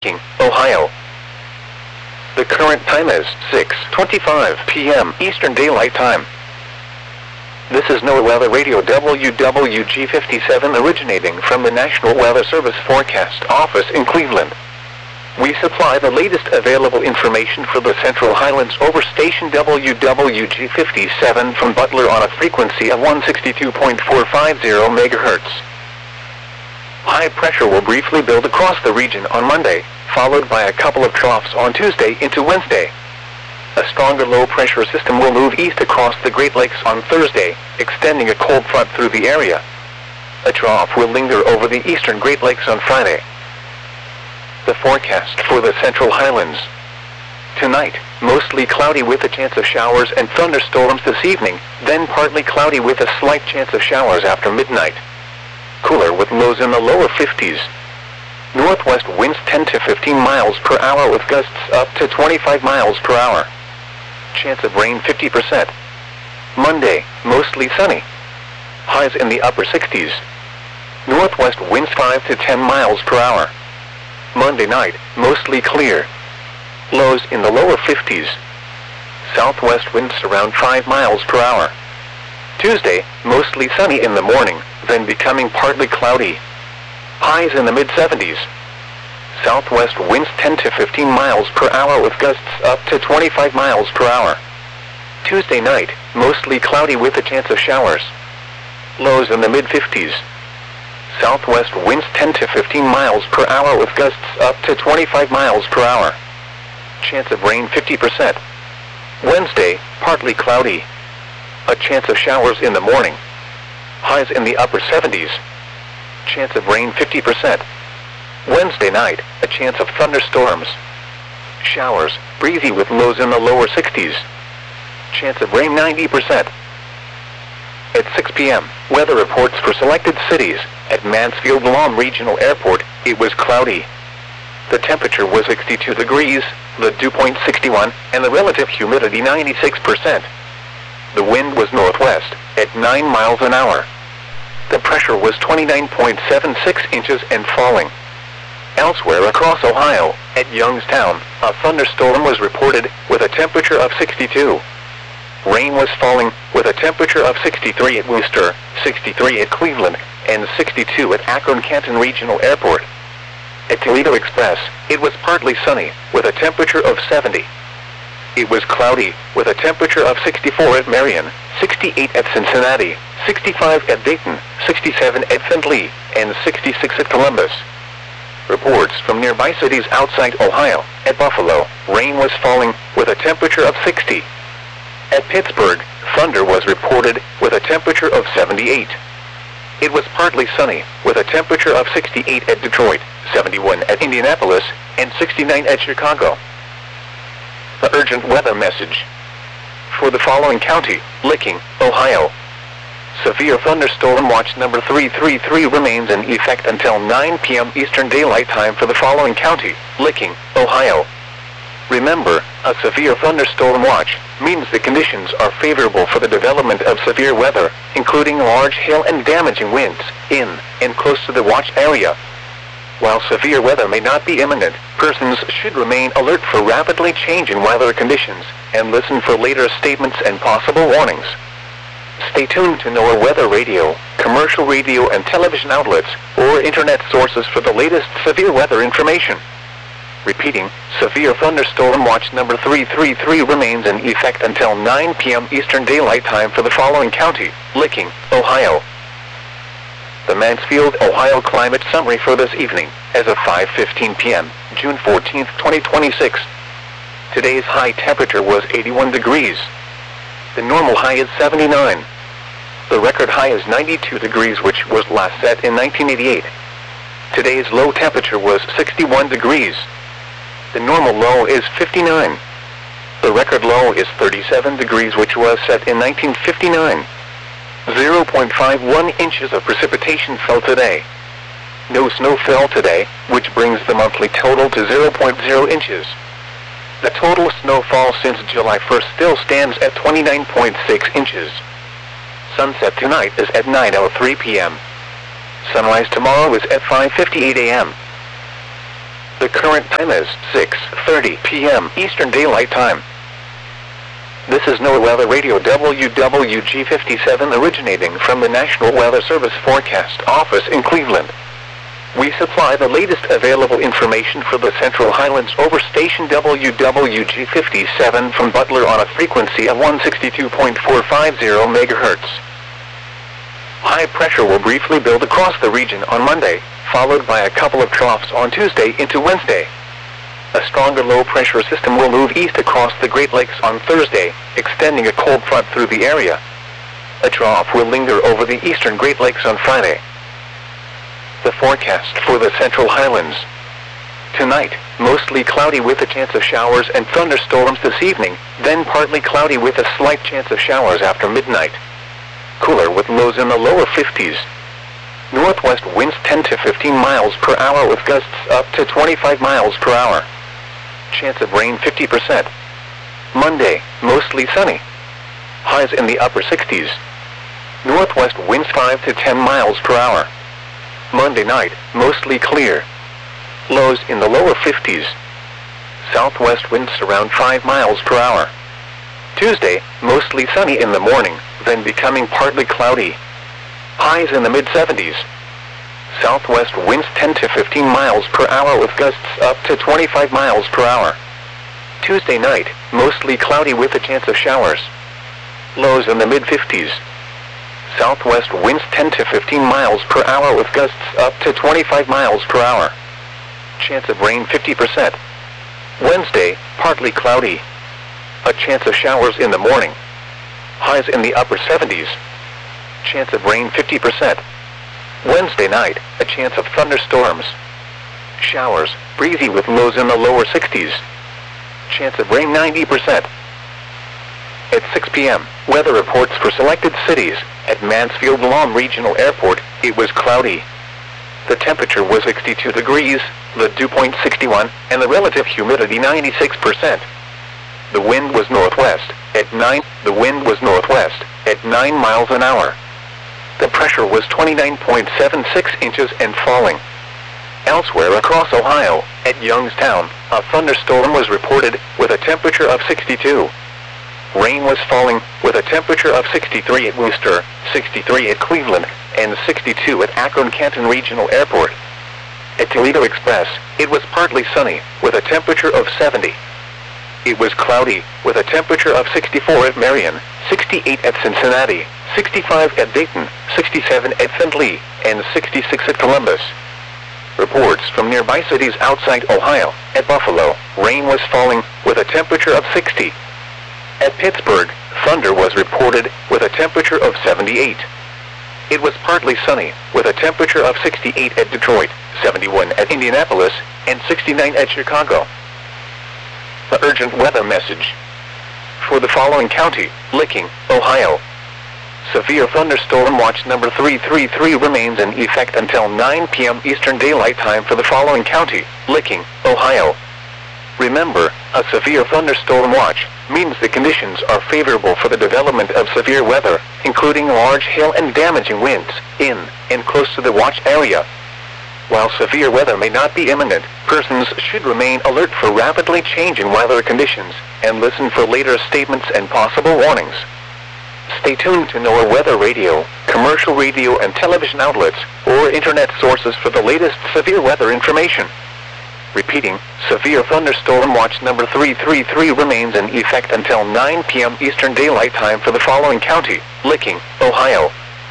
King, Ohio. The current time is 6:25 p.m. Eastern Daylight Time. This is NOAA Weather Radio WWG57 originating from the National Weather Service Forecast Office in Cleveland. We supply the latest available information for the Central Highlands over station WWG57 from Butler on a frequency of 162.450 MHz. High pressure will briefly build across the region on Monday, followed by a couple of troughs on Tuesday into Wednesday. A stronger low-pressure system will move east across the Great Lakes on Thursday, extending a cold front through the area. A trough will linger over the eastern Great Lakes on Friday. The forecast for the Central Highlands. Tonight, mostly cloudy with a chance of showers and thunderstorms this evening, then partly cloudy with a slight chance of showers after midnight. Cooler with lows in the lower 50s. Northwest winds 10 to 15 miles per hour with gusts up to 25 miles per hour. Chance of rain 50%. Monday, mostly sunny. Highs in the upper 60s. Northwest winds 5 to 10 miles per hour. Monday night, mostly clear. Lows in the lower 50s. Southwest winds around 5 miles per hour. Tuesday, mostly sunny in the morning, then becoming partly cloudy. Highs in the mid-70s. Southwest winds 10 to 15 miles per hour with gusts up to 25 miles per hour. Tuesday night, mostly cloudy with a chance of showers. Lows in the mid-50s. Southwest winds 10 to 15 miles per hour with gusts up to 25 miles per hour. Chance of rain 50%. Wednesday, partly cloudy. A chance of showers in the morning. Highs in the upper 70s. Chance of rain 50%. Wednesday night, a chance of thunderstorms. Showers, breezy with lows in the lower 60s. Chance of rain 90%. At 6 p.m., weather reports for selected cities. At Mansfield-Lom Regional Airport, it was cloudy. The temperature was 62 degrees, the dew point 61, and the relative humidity 96%. The wind was northwest, at 9 miles an hour. The pressure was 29.76 inches and falling. Elsewhere across Ohio, at Youngstown, a thunderstorm was reported, with a temperature of 62. Rain was falling, with a temperature of 63 at Worcester, 63 at Cleveland, and 62 at Akron-Canton Regional Airport. At Toledo Express, it was partly sunny, with a temperature of 70. It was cloudy, with a temperature of 64 at Marion, 68 at Cincinnati, 65 at Dayton, 67 at Findlay, and 66 at Columbus. Reports from nearby cities outside Ohio. At Buffalo, rain was falling, with a temperature of 60. At Pittsburgh, thunder was reported, with a temperature of 78. It was partly sunny, with a temperature of 68 at Detroit, 71 at Indianapolis, and 69 at Chicago. The urgent weather message. For the following county, Licking, Ohio. Severe thunderstorm watch number 333 remains in effect until 9 p.m. Eastern Daylight Time for the following county, Licking, Ohio. Remember, a severe thunderstorm watch means the conditions are favorable for the development of severe weather, including large hail and damaging winds, in and close to the watch area. While severe weather may not be imminent, persons should remain alert for rapidly changing weather conditions, and listen for later statements and possible warnings. Stay tuned to NOAA Weather Radio, commercial radio and television outlets, or internet sources for the latest severe weather information. Repeating, severe thunderstorm watch number 333 remains in effect until 9 p.m. Eastern Daylight Time for the following county, Licking, Ohio. The Mansfield, Ohio climate summary for this evening, as of 5:15 p.m., June 14, 2026. Today's high temperature was 81 degrees. The normal high is 79. The record high is 92 degrees, which was last set in 1988. Today's low temperature was 61 degrees. The normal low is 59. The record low is 37 degrees, which was set in 1959. 0.51 inches of precipitation fell today. No snow fell today, which brings the monthly total to 0.0 inches. The total snowfall since July 1st still stands at 29.6 inches. Sunset tonight is at 9:03 p.m. Sunrise tomorrow is at 5:58 a.m. The current time is 6:30 p.m. Eastern Daylight Time. This is NOAA Weather Radio WWG57 originating from the National Weather Service Forecast Office in Cleveland. We supply the latest available information for the Central Highlands over station WWG57 from Butler on a frequency of 162.450 MHz. High pressure will briefly build across the region on Monday, followed by a couple of troughs on Tuesday into Wednesday. A stronger low-pressure system will move east across the Great Lakes on Thursday, extending a cold front through the area. A trough will linger over the eastern Great Lakes on Friday. The forecast for the Central Highlands. Tonight, mostly cloudy with a chance of showers and thunderstorms this evening, then partly cloudy with a slight chance of showers after midnight. Cooler with lows in the lower 50s. Northwest winds 10 to 15 miles per hour with gusts up to 25 miles per hour. Chance of rain 50%. Monday, mostly sunny. Highs in the upper 60s. Northwest winds 5 to 10 miles per hour. Monday night, mostly clear. Lows in the lower 50s. Southwest winds around 5 miles per hour. Tuesday, mostly sunny in the morning, then becoming partly cloudy. Highs in the mid-70s. Southwest winds 10 to 15 miles per hour with gusts up to 25 miles per hour. Tuesday night, mostly cloudy with a chance of showers. Lows in the mid-50s. Southwest winds 10 to 15 miles per hour with gusts up to 25 miles per hour. Chance of rain 50%. Wednesday, partly cloudy. A chance of showers in the morning. Highs in the upper 70s. Chance of rain 50%. Wednesday night, a chance of thunderstorms. Showers, breezy with lows in the lower 60s. Chance of rain 90%. At 6 p.m., weather reports for selected cities. At Mansfield-Lom Regional Airport, it was cloudy. The temperature was 62 degrees, the dew point 61, and the relative humidity 96%. The wind was northwest. At 9 miles an hour. The pressure was 29.76 inches and falling. Elsewhere across Ohio, at Youngstown, a thunderstorm was reported with a temperature of 62. Rain was falling with a temperature of 63 at Worcester, 63 at Cleveland, and 62 at Akron-Canton Regional Airport. At Toledo Express, it was partly sunny with a temperature of 70. It was cloudy with a temperature of 64 at Marion, 68 at Cincinnati, 65 at Dayton, 67 at St. Louis, and 66 at Columbus. Reports from nearby cities outside Ohio. At Buffalo, rain was falling with a temperature of 60. At Pittsburgh, thunder was reported with a temperature of 78. It was partly sunny with a temperature of 68 at Detroit, 71 at Indianapolis, and 69 at Chicago. The urgent weather message. For the following county, Licking, Ohio. Severe thunderstorm watch number 333 remains in effect until 9 p.m. Eastern Daylight Time for the following county, Licking, Ohio. Remember, a severe thunderstorm watch means the conditions are favorable for the development of severe weather, including large hail and damaging winds, in and close to the watch area. While severe weather may not be imminent, persons should remain alert for rapidly changing weather conditions and listen for later statements and possible warnings. Stay tuned to NOAA Weather Radio, commercial radio and television outlets, or internet sources for the latest severe weather information. Repeating, severe thunderstorm watch number 333 remains in effect until 9 p.m. Eastern Daylight Time for the following county, Licking, Ohio.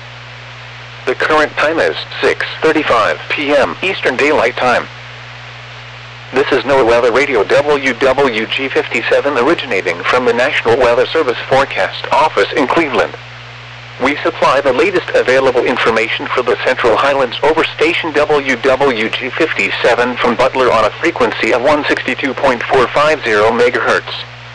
The current time is 6:35 p.m. Eastern Daylight Time. This is NOAA Weather Radio WWG57 originating from the National Weather Service Forecast Office in Cleveland. We supply the latest available information for the Central Highlands over station WWG57 from Butler on a frequency of 162.450 MHz.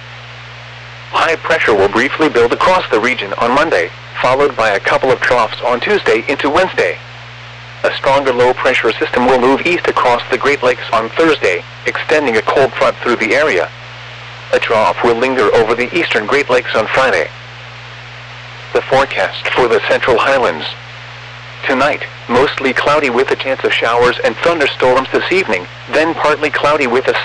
High pressure will briefly build across the region on Monday, followed by a couple of troughs on Tuesday into Wednesday. A stronger low-pressure system will move east across the Great Lakes on Thursday, extending a cold front through the area. A trough will linger over the eastern Great Lakes on Friday. The forecast for the Central Highlands. Tonight, mostly cloudy with a chance of showers and thunderstorms this evening, then partly cloudy with a